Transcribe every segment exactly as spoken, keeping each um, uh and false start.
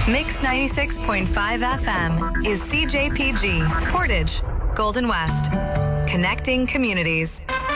Mix ninety-six point five F M is C J P G, Portage, Golden West. Connecting communities.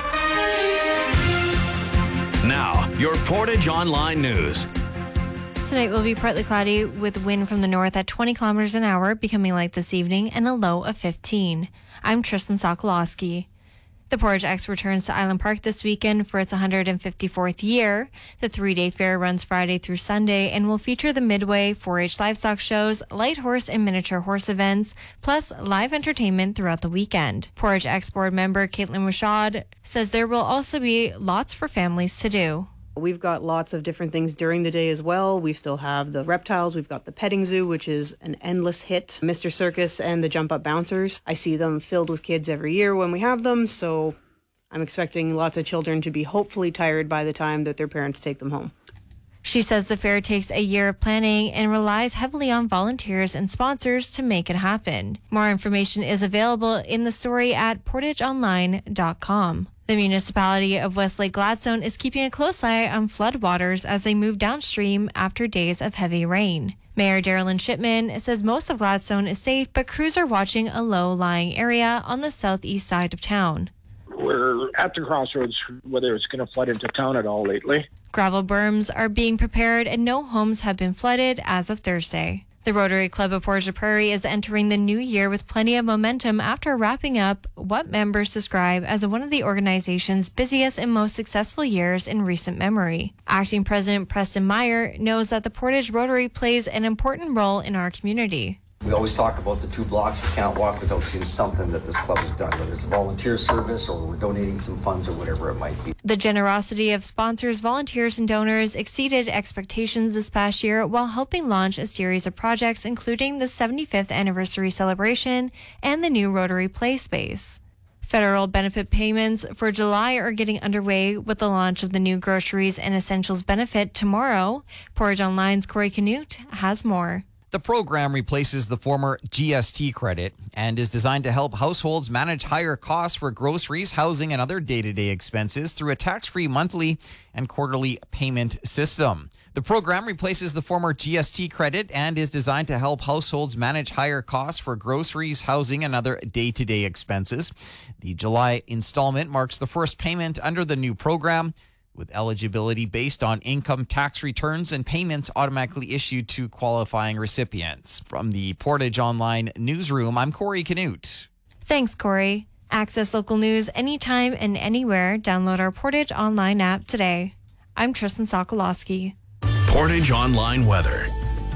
Now, your Portage Online News. Tonight will be partly cloudy with wind from the north at twenty kilometers an hour, becoming light this evening, and a low of fifteen. I'm Tristan Sokolowski. The Portage X returns to Island Park this weekend for its one hundred fifty-fourth year. The three-day fair runs Friday through Sunday and will feature the Midway, four H livestock shows, light horse and miniature horse events, plus live entertainment throughout the weekend. Portage X board member Caitlin Rashad says there will also be lots for families to do. We've got lots of different things during the day as well. We still have the reptiles. We've got the petting zoo, which is an endless hit. Mister Circus and the jump up bouncers. I see them filled with kids every year when we have them. So I'm expecting lots of children to be hopefully tired by the time that their parents take them home. She says the fair takes a year of planning and relies heavily on volunteers and sponsors to make it happen. More information is available in the story at portage online dot com. The municipality of Westlake Gladstone is keeping a close eye on floodwaters as they move downstream after days of heavy rain. Mayor Darylyn Shipman says most of Gladstone is safe, but crews are watching a low-lying area on the southeast side of town. We're at the crossroads, whether it's going to flood into town at all lately. Gravel berms are being prepared and no homes have been flooded as of Thursday. The Rotary Club of Portage Prairie is entering the new year with plenty of momentum after wrapping up what members describe as one of the organization's busiest and most successful years in recent memory. Acting President Preston Meyer knows that the Portage Rotary plays an important role in our community. We always talk about the two blocks you can't walk without seeing something that this club has done, whether it's a volunteer service or we're donating some funds or whatever it might be. The generosity of sponsors, volunteers, and donors exceeded expectations this past year while helping launch a series of projects, including the seventy-fifth anniversary celebration and the new Rotary Play Space. Federal benefit payments for July are getting underway with the launch of the new Groceries and Essentials benefit tomorrow. Portage Online's Corey Canute has more. The program replaces the former G S T credit and is designed to help households manage higher costs for groceries, housing, and other day-to-day expenses through a tax-free monthly and quarterly payment system. The program replaces the former G S T credit and is designed to help households manage higher costs for groceries, housing, and other day-to-day expenses. The July installment marks the first payment under the new program, with eligibility based on income tax returns and payments automatically issued to qualifying recipients. From the Portage Online newsroom, I'm Corey Canute. Thanks, Corey. Access local news anytime and anywhere. Download our Portage Online app today. I'm Tristan Sokolowski. Portage Online weather.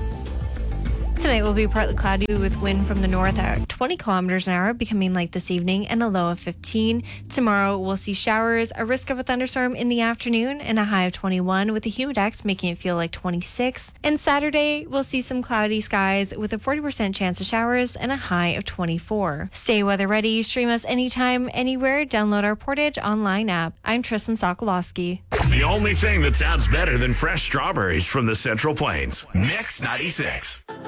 Tonight will be partly cloudy with wind from the north at twenty kilometers an hour, becoming light this evening, and a low of fifteen. Tomorrow we'll see showers, a risk of a thunderstorm in the afternoon, and a high of twenty-one, with the humidex making it feel like twenty-six. And Saturday we'll see some cloudy skies with a forty percent chance of showers and a high of twenty-four. Stay weather ready. Stream us anytime, anywhere. Download our Portage Online app. I'm Tristan Sokolowski. The only thing that sounds better than fresh strawberries from the Central Plains. Mix ninety-six.